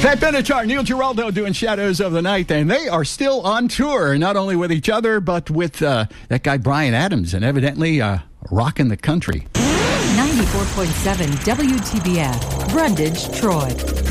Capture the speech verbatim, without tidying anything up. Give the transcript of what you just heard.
Pat Benatar, Neil Giraldo doing Shadows of the Night, and they are still on tour, not only with each other, but with uh, that guy Bryan Adams, and evidently uh, rocking the country. ninety-four point seven W T B F, Brundage, Troy.